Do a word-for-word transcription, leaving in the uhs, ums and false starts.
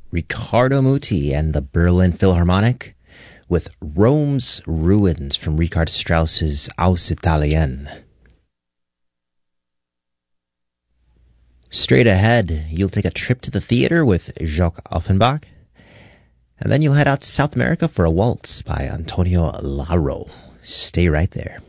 Riccardo Muti and the Berlin Philharmonic with Rome's Ruins from Richard Strauss's Aus Italien. Straight ahead, you'll take a trip to the theater with Jacques Offenbach, and then you'll head out to South America for a waltz by Antonio Laro. Stay right there.